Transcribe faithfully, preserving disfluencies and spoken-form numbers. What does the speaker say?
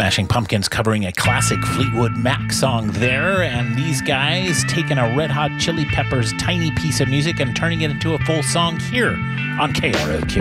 Smashing Pumpkins covering a classic Fleetwood Mac song there, and these guys taking a Red Hot Chili Peppers tiny piece of music and turning it into a full song here on K R O Q.